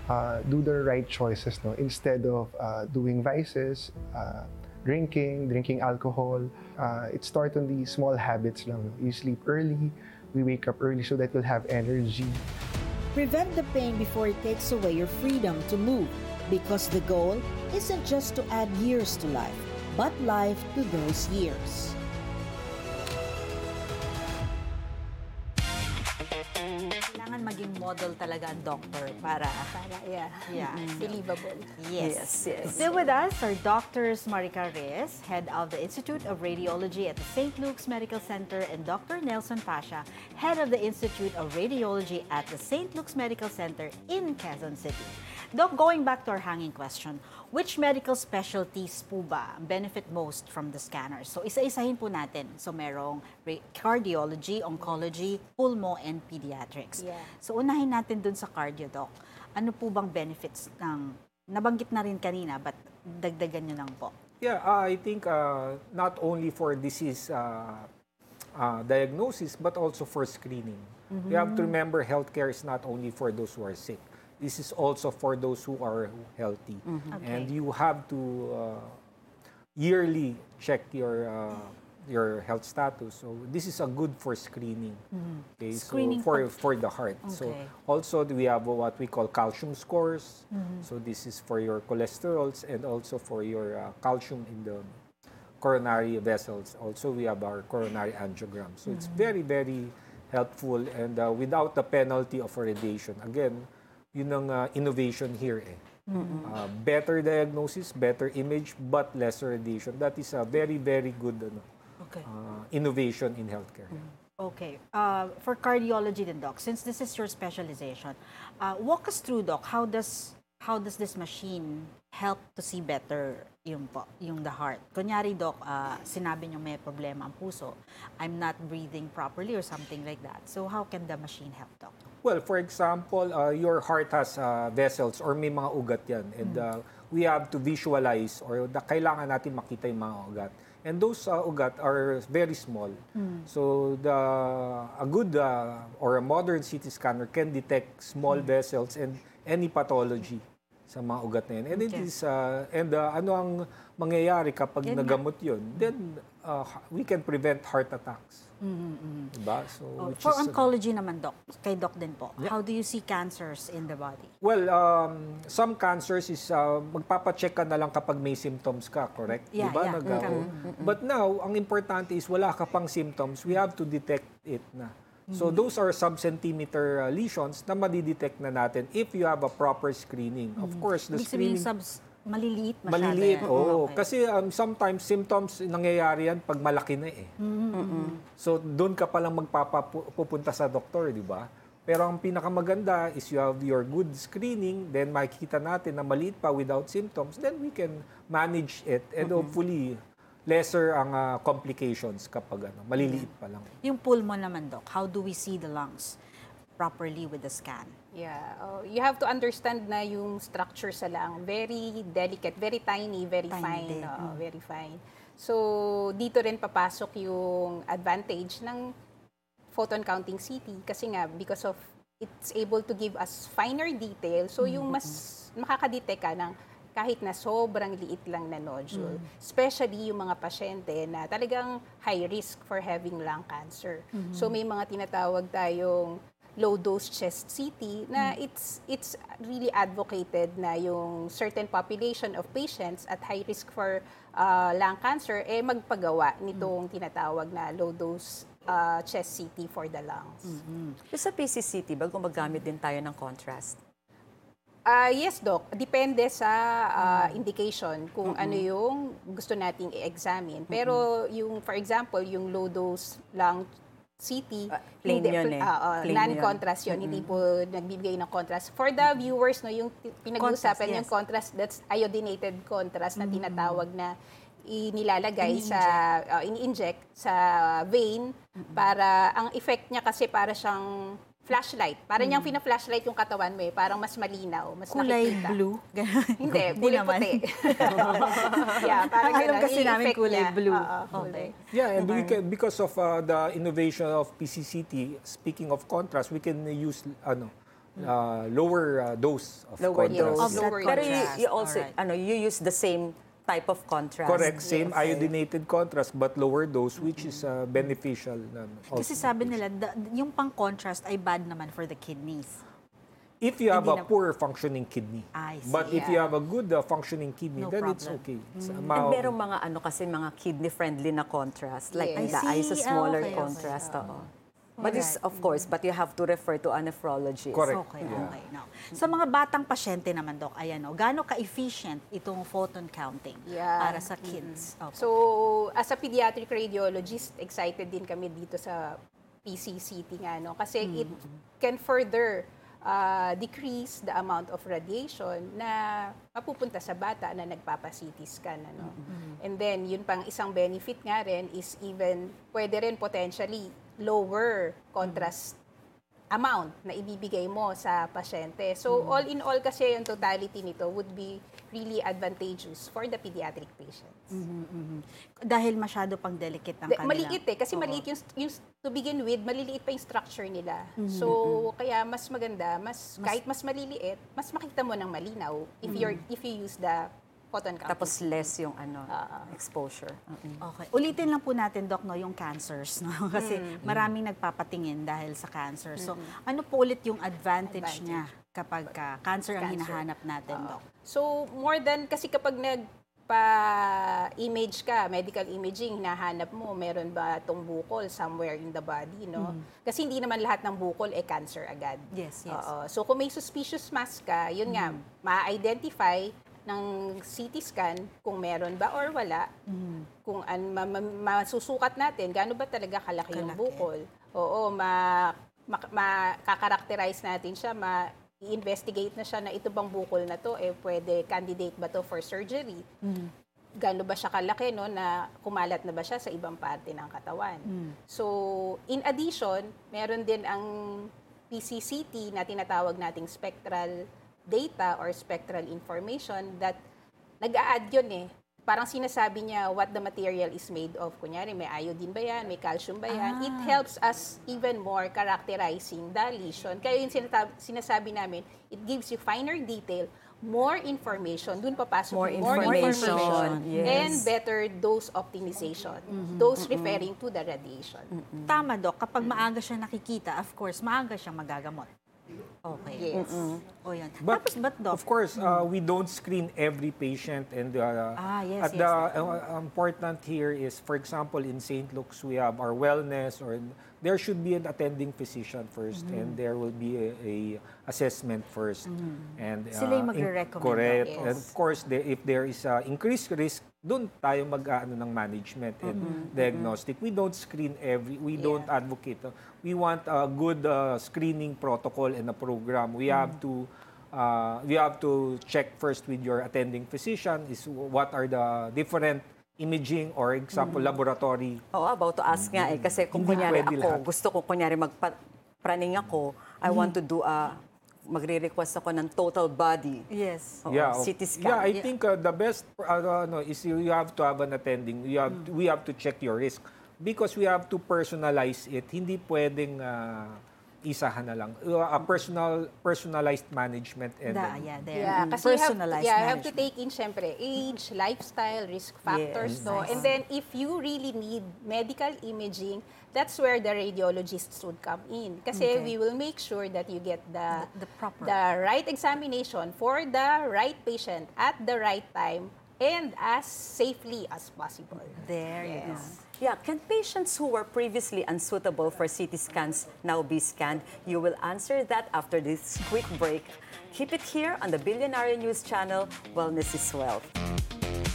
do the right choices, no? Instead of doing vices, drinking alcohol. It starts on the small habits lang. You sleep early, we wake up early so that you'll have energy. Prevent the pain before it takes away your freedom to move, because the goal isn't just to add years to life, but life to those years. Kailangan maging model talaga ang doctor para believable. Yes. Still with us are Doctors Marica Reyes, head of the Institute of Radiology at the St. Luke's Medical Center, and Dr. Nelson Pasha, head of the Institute of Radiology at the St. Luke's Medical Center in Quezon City. Doc, going back to our hanging question, which medical specialties po ba benefit most from the scanners? So isa-isahin po natin. So merong cardiology, oncology, pulmo, and pediatrics. Yeah. So unahin natin dun sa cardio, Doc. Ano po bang benefits ng, nabanggit na rin kanina, but dagdagan nyo lang po? Yeah, I think not only for disease diagnosis, but also for screening. You have to remember healthcare is not only for those who are sick. This is also for those who are healthy. Okay. And you have to yearly check your health status. So this is a good for screening. Okay, Screening so for the heart. So Okay. also we have what we call calcium scores. So this is for your cholesterols and also for your calcium in the coronary vessels. Also we have our coronary angiogram. So it's very, very helpful, and without the penalty of radiation. Again, yun ang innovation here eh. Better diagnosis, better image, but lesser radiation. That is a very, very good Okay. innovation in healthcare. Okay. For cardiology then, Doc, since this is your specialization, walk us through, Doc, how does this machine help to see better yung the heart? Kunyari, Doc, sinabi niyo may problema ang puso, I'm not breathing properly or something like that. So how can the machine help, Doc? Well, for example, your heart has vessels or may mga ugat yan. And we have to visualize or kailangan natin makita yung mga ugat. And those ugat are very small. So a good or a modern CT scanner can detect small vessels and any pathology sa mga ugat na yan. And it is ano ang mangyayari kapag nagamot yun? Then we can prevent heart attacks. Diba? So, which For is, oncology naman, Doc, kay Doc din po, how do you see cancers in the body? well, some cancers is magpapacheck ka na lang kapag may symptoms ka, correct? Yeah, diba? yeah. But now, ang importante is wala ka pang symptoms, we have to detect it na. So those are sub-centimeter lesions na madidetect na natin if you have a proper screening. Of course, the Ibig sabihin, screening... maliliit masyado. Maliliit, yan. oo. Okay. Kasi sometimes symptoms nangyayari yan pag malaki na eh. So doon ka palang magpapapunta sa doktor, di ba? Pero ang pinakamaganda is you have your good screening, then makikita natin na maliit pa without symptoms, then we can manage it and hopefully lesser ang complications kapag maliliit pa lang. Yung pulmo naman, Doc, how do we see the lungs properly with the scan? Yeah, you have to understand na yung structure sa lung, very delicate, very tiny, very Tiny fine. din. Very fine. So, dito rin papasok yung advantage ng photon counting CT kasi nga, because of it's able to give us finer detail. So, yung mas makakadetect ka ng kahit na sobrang liit lang na nodule. Especially yung mga pasyente na talagang high risk for having lung cancer. So, may mga tinatawag tayong low-dose chest CT na it's really advocated na yung certain population of patients at high risk for lung cancer magpagawa nitong tinatawag na low-dose chest CT for the lungs. Sa PCCT ba, gumagamit din tayo ng contrast? Yes, Doc. Depende sa indication kung ano yung gusto nating i-examine. Pero yung, for example, yung low-dose lung CT, plain hindi, yun eh. Plain non-contrast yun. Hindi po nagbibigay ng contrast. For the viewers, no, yung pinag-uusapan Contrast, yung contrast, that's iodinated contrast na tinatawag na inilalagay ini-inject sa vein para ang effect niya kasi para siyang flashlight. Para niyang pina-flashlight yung katawan mo parang mas malinaw, mas Kulay nakikita. blue? Hindi, kulay naman. puti. Yeah, parang Ang alam ganun. kasi Yung namin effect kulay niya. blue. Kulay. Yeah, and we can, because of the innovation of PCCT, speaking of contrast, we can use lower dose of Lower contrast. dose. Of that Pero contrast. you also, Alright. you use the same type of contrast. Correct, same iodinated contrast but lower dose, which is beneficial. Kasi sabi nila, yung pang-contrast ay bad naman for the kidneys. If you have Hindi a na- poor functioning kidney. I see. But if you have a good functioning kidney, No then it's problem. okay. It's And merong mga kasi mga kidney-friendly na contrast. Like Yes. the I eyes a see. smaller Okay. contrast. Oo. But Alright. of course, but you have to refer to a nephrologist. Correct. Okay, Yeah. okay. Now, sa mga batang pasyente naman, Doc, ayan, gaano ka-efficient itong photon counting Yeah. para sa kids? Opo. So, as a pediatric radiologist, excited din kami dito sa PCCT nga, no? Kasi it can further decrease the amount of radiation na mapupunta sa bata na nagpapa-CT scan. Ano? And then, yun pang isang benefit nga rin is even, pwede rin potentially lower contrast amount na ibibigay mo sa pasyente. So, all in all kasi yung totality nito would be really advantageous for the pediatric patients. Dahil masyado pang delicate ang kanilang... Maliit kasi Oo. maliit yung to begin with, maliliit pa yung structure nila. So, kaya mas maganda, kahit mas maliliit, mas makita mo ng malinaw if you use the photon counting. Tapos less yung exposure. Okay. Ulitin lang po natin, Doc, no, yung cancers. No? Kasi maraming nagpapatingin dahil sa cancer. So, ano po ulit yung advantage niya kapag cancer ang Cancer. hinahanap natin, Doc? So, more than, kasi kapag nagpa-image ka, medical imaging, hinahanap mo, meron ba itong bukol somewhere in the body, no? Kasi hindi naman lahat ng bukol cancer agad. Yes, yes. Oo. So, kung may suspicious mass ka, yun nga, ma-identify ng CT scan kung meron ba or wala. Kung masusukat natin, gaano ba talaga kalaki yung bukol. Oo, makakarakterize natin siya, i-investigate na siya na ito bang bukol na to, pwede candidate ba to for surgery? Gaano ba siya kalaki, no, na kumalat na ba siya sa ibang parte ng katawan? So, in addition, meron din ang PCCT na tinatawag nating spectral data or spectral information that nag-a-add yun Parang sinasabi niya what the material is made of. Kunyari, may iodine ba yan? May calcium ba yan? It helps us even more characterizing the lesion. Kaya yung sinasabi namin, it gives you finer detail, more information. Doon papasok More yung information, yes. and better dose optimization. Dose referring to the radiation. Tama, Doc. Kapag maaga siya nakikita, of course, maaga siyang magagamot. Okay. Yes. O yan. But, Tapos, Doc? of course, we don't screen every patient. And yes, at the important here is, for example, in St. Luke's, we have our wellness, or there should be an attending physician first, and there will be a assessment first. And Sila yung magre-recommend. Correct. Yes. And of course, if there is increased risk, doon tayo mag-ano ng management and diagnostic. We don't screen we don't advocate. We want a good screening protocol and a program. We have to check first with your attending physician is what are the different imaging or example laboratory. Oo, about to ask nga kasi kung Hindi kunyari pwede ako, lahat. gusto ko kunyari magpraning ako, I want to do magre-request ako ng total body. Yes. Oo, Yeah, CT scan. yeah, I think the best is you have to have an attending. We have to check your risk because we have to personalize it. Hindi pwedeng isahan na lang. A personalized management. And Yeah, kasi personalized you have to management. take in, syempre, age, lifestyle, risk factors, Yes, no? And then, if you really need medical imaging, that's where the radiologists would come in. Kasi Okay. we will make sure that you get The proper. the right examination for the right patient at the right time and as safely as possible. There you go. Yeah, can patients who were previously unsuitable for CT scans now be scanned? You will answer that after this quick break. Keep it here on the Billionaire News Channel, Wellness is Wealth.